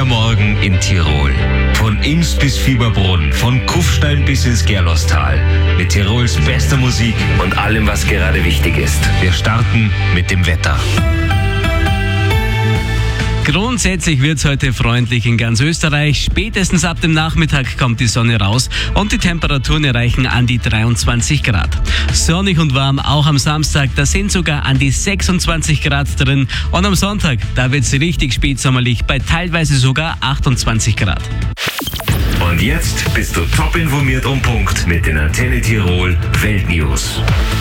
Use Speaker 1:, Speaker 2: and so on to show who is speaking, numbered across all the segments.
Speaker 1: Der Morgen in Tirol. Von Imst bis Fieberbrunn, von Kufstein bis ins Gerlostal. Mit Tirols bester Musik und allem, was gerade wichtig ist. Wir starten mit dem Wetter.
Speaker 2: Grundsätzlich wird es heute freundlich in ganz Österreich. Spätestens ab dem Nachmittag kommt die Sonne raus und die Temperaturen erreichen an die 23 Grad. Sonnig und warm auch am Samstag, da sind sogar an die 26 Grad drin. Und am Sonntag, da wird es richtig spätsommerlich, bei teilweise sogar 28 Grad.
Speaker 1: Und jetzt bist du top informiert um Punkt mit den Antenne Tirol Weltnews.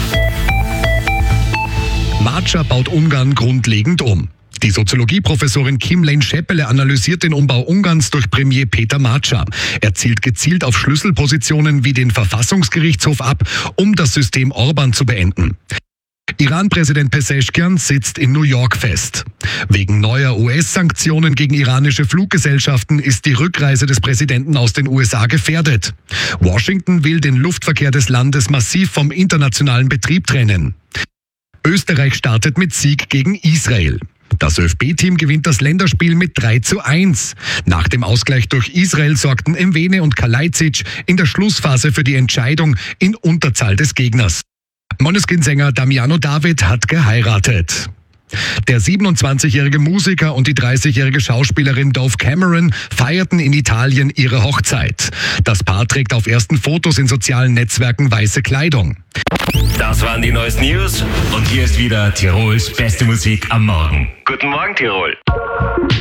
Speaker 3: Marcia baut Ungarn grundlegend um. Die Soziologieprofessorin Kim Lane-Scheppele analysiert den Umbau Ungarns durch Premier Peter Marcia. Er zielt gezielt auf Schlüsselpositionen wie den Verfassungsgerichtshof ab, um das System Orban zu beenden. Iran-Präsident Pezeshkian sitzt in New York fest. Wegen neuer US-Sanktionen gegen iranische Fluggesellschaften ist die Rückreise des Präsidenten aus den USA gefährdet. Washington will den Luftverkehr des Landes massiv vom internationalen Betrieb trennen. Österreich startet mit Sieg gegen Israel. Das ÖFB-Team gewinnt das Länderspiel mit 3:1. Nach dem Ausgleich durch Israel sorgten Mwene und Kalajdzic in der Schlussphase für die Entscheidung in Unterzahl des Gegners. Måneskin-Sänger Damiano David hat geheiratet. Der 27-jährige Musiker und die 30-jährige Schauspielerin Dove Cameron feierten in Italien ihre Hochzeit. Das Paar trägt auf ersten Fotos in sozialen Netzwerken weiße Kleidung.
Speaker 1: Das waren die neuesten News und hier ist wieder Tirols beste Musik am Morgen. Guten Morgen, Tirol.